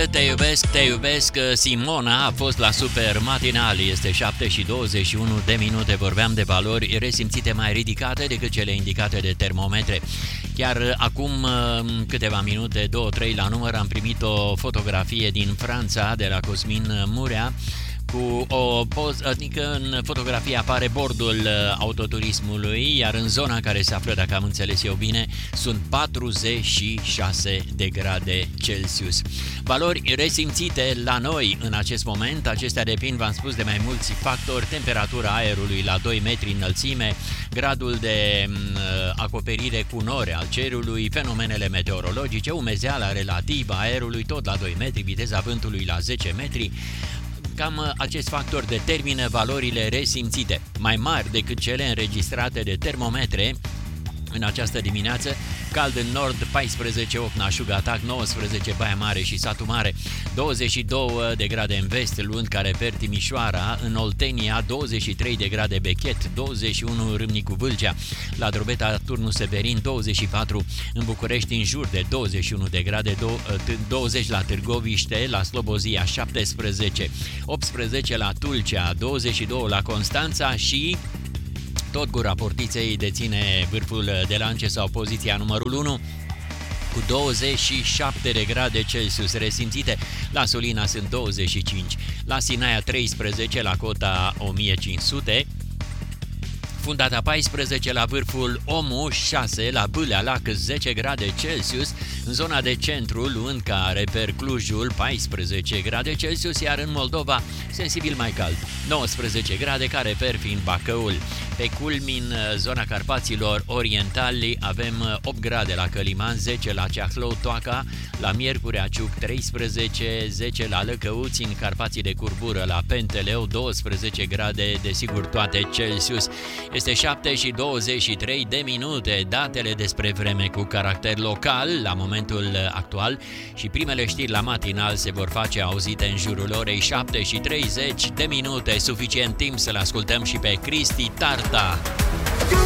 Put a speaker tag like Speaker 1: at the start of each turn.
Speaker 1: te iubesc, Simona a fost la Super Matinal, este 7:21 vorbeam de valori resimțite mai ridicate decât cele indicate de termometre. Chiar acum câteva minute, 2-3 la număr, am primit o fotografie din Franța de la Cosmin Murea, cu o poză, adică în fotografie apare bordul autoturismului, iar în zona în care se află, dacă am înțeles eu bine, sunt 46 de grade Celsius. Valori resimțite la noi în acest moment, acestea depind, v-am spus, de mai mulți factori: temperatura aerului la 2 metri înălțime, gradul de acoperire cu nori al cerului, fenomenele meteorologice, umezeala relativă a aerului tot la 2 metri, viteza vântului la 10 metri. Cam acest factor determină valorile resimțite, mai mari decât cele înregistrate de termometre în această dimineață. Cald în nord, 14 Ocna-Șugatac, 19 Baia Mare și Satu Mare, 22 de grade în vest, luând ca reper Timișoara, în Oltenia 23 de grade Bechet, 21 Râmnicu Vâlcea, la Drobeta Turnu Severin 24, în București în jur de 21 de grade, 20 la Târgoviște, la Slobozia 17, 18 la Tulcea, 22 la Constanța și tot Gura Portiței deține vârful de lance sau poziția numărul 1 cu 27 de grade Celsius resimțite. La Sulina sunt 25, la Sinaia 13, la cota 1500, Fundata 14, la vârful Omu 6, la Bâlea Lac 10 grade Celsius, în zona de centru, luând ca reper Clujul 14 grade Celsius, iar în Moldova sensibil mai cald, 19 grade, ca reper fiind Bacăul. Pe culmi, în zona Carpaților Orientali avem 8 grade la Căliman, 10 la Ceahlău-Toaca, la Miercurea Ciuc 13, 10 la Lăcăuți, în Carpații de Curbură, la Penteleu 12 grade, desigur toate Celsius. Este 7:23, datele despre vreme cu caracter local la momentul actual și primele știri la matinal se vor face auzite în jurul orei 7:30, suficient timp să-l ascultăm și pe Cristi Tarta.